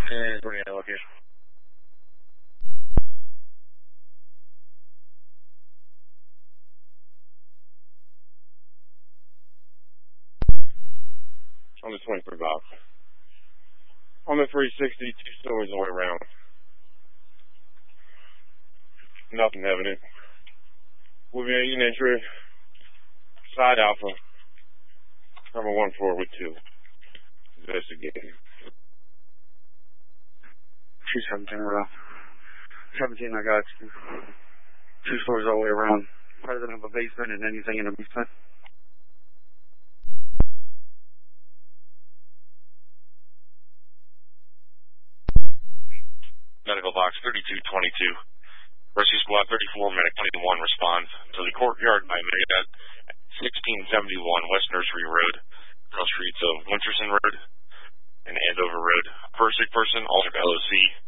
And bring it location. On the 23 box. On the 360, 2 stories all the way around. Nothing evident. We'll be making entry. Side Alpha. Number 14 with 2. Investigating. 217, we're off. 17, I got you. 2 stories all the way around. President of a basement and anything in a basement. Medical box 3222. Rescue squad 34, medic 21 responds to the courtyard by Megadeth at 1671 West Nursery Road, across streets of Winterson Road and Andover Road. First sick person, altered LOC.